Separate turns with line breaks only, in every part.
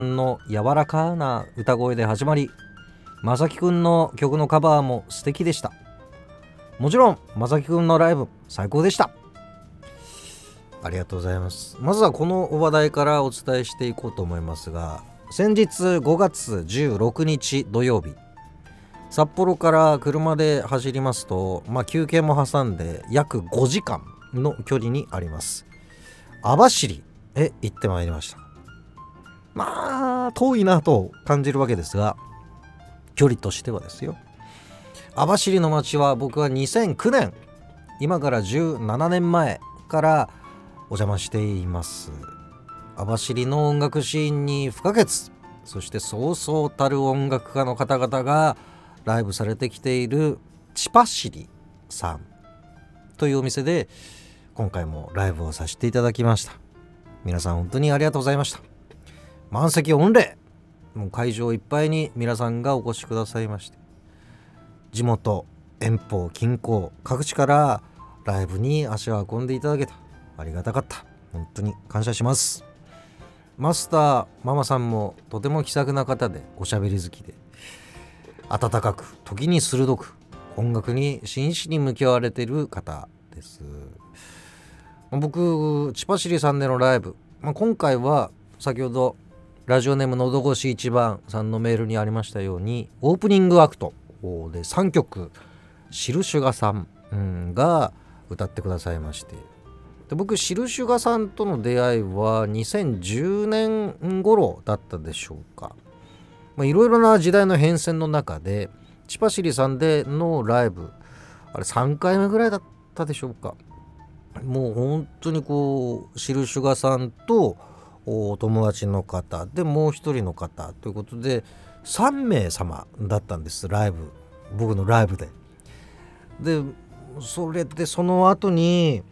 の柔らかな歌声で始まり、まさきくんの曲のカバーも素敵でした。もちろんまさきくんのライブ最高でした。ありがとうございます。まずはこの話題からお伝えしていこうと思いますが、先日5月16日土曜日、札幌から車で走りますと、休憩も挟んで約5時間の距離にあります網走へ行ってまいりました。遠いなと感じるわけですが、距離としてはですよ、網走の街は僕は2009年、今から17年前からお邪魔しています。網走の音楽シーンに不可欠、そしてそうそうたる音楽家の方々がライブされてきているチパシリさんというお店で今回もライブをさせていただきました。皆さん本当にありがとうございました。満席御礼、もう会場いっぱいに皆さんがお越しくださいまして、地元遠方近郊各地からライブに足を運んでいただけた、ありがたかった。本当に感謝します。マスターママさんもとても気さくな方で、おしゃべり好きで、温かく時に鋭く音楽に真摯に向き合われている方です。僕チパシリさんでのライブ、今回は先ほどラジオネームのどごし一番さんのメールにありましたように、オープニングアクトで3曲シルシュガさんが歌ってくださいまして、で僕シルシュガさんとの出会いは2010年頃だったでしょうか。いろいろな時代の変遷の中でチパシリさんでのライブ、あれ3回目ぐらいだったでしょうか。もう本当にシルシュガさんとお友達の方でもう一人の方ということで3名様だったんです、ライブ、僕のライブで。でそれでその後に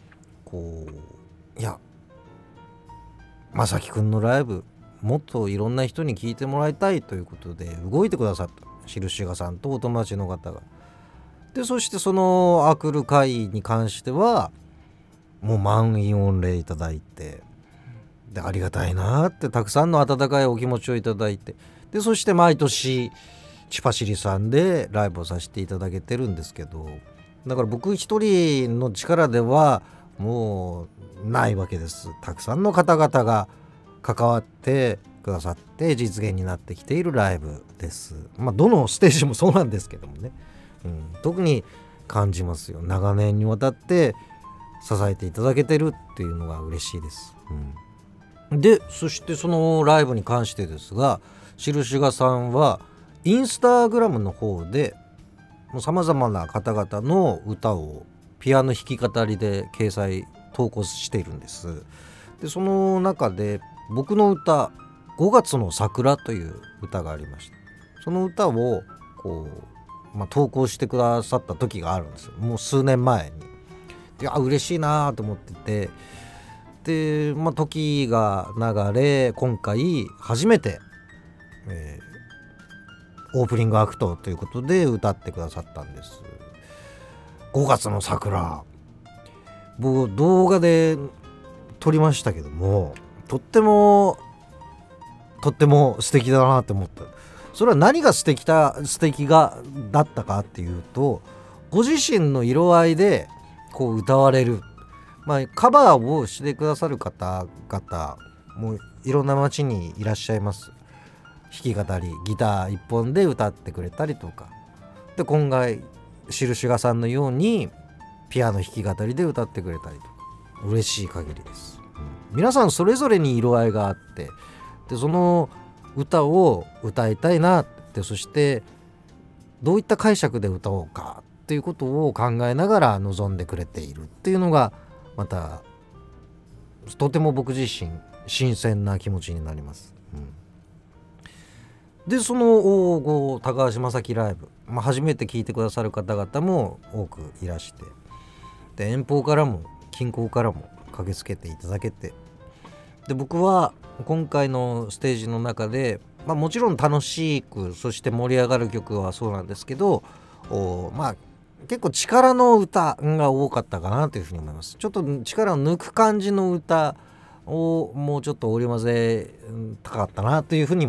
まさきくんのライブもっといろんな人に聞いてもらいたいということで動いてくださった、シルシュガさんとお友達の方が。でそしてそのアクル会に関してはもう満員御礼いただいて、でありがたいなって、たくさんの温かいお気持ちをいただいて、でそして毎年チパシリさんでライブをさせていただけてるんですけど、だから僕一人の力ではもうないわけです。たくさんの方々が関わってくださって実現になってきているライブです。どのステージもそうなんですけどもね、特に感じますよ。長年にわたって支えていただけてるっていうのが嬉しいです。でそしてそのライブに関してですが、シルシュガさんはインスタグラムの方でさまざまな方々の歌をピアノ弾き語りで掲載投稿しているんです。でその中で僕の歌5月の桜という歌がありました。その歌を投稿してくださった時があるんですよ、もう数年前に。嬉しいなと思ってて、で、時が流れ今回初めて、オープニングアクトということで歌ってくださったんです。5月の桜、僕動画で撮りましたけども、とっても素敵だなって思った。それは何が素敵だったかっていうと、ご自身の色合いで歌われる、カバーをしてくださる方々もいろんな街にいらっしゃいます。弾き語りギター一本で歌ってくれたりとかで、今回シルシュガさんのようにピアノ弾き語りで歌ってくれたりとか、嬉しい限りです。皆さんそれぞれに色合いがあって、でその歌を歌いたいなって、そしてどういった解釈で歌おうかっていうことを考えながら臨んでくれているっていうのがまたとても僕自身新鮮な気持ちになります。でその高橋正樹ライブ、初めて聞いてくださる方々も多くいらして、で遠方からも近郊からも駆けつけていただけて、で僕は今回のステージの中で、もちろん楽しくそして盛り上がる曲はそうなんですけど、結構力の歌が多かったかなというふうに思います。ちょっと力を抜く感じの歌をもうちょっと織り交ぜたかったなというふうに